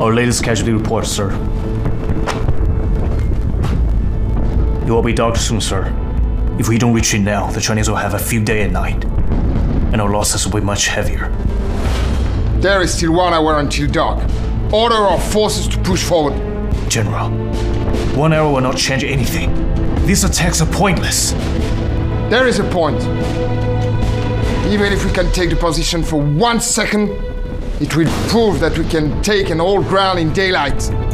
Our latest casualty report, sir. You will be docked soon, sir. If we don't retreat now, the Chinese will have a field day at night. And our losses will be much heavier. There is still 1 hour until dock. Order our forces to push forward. General, 1 hour will not change anything. These attacks are pointless. There is a point. Even if we can take the position for 1 second, it will prove that we can take and hold ground in daylight.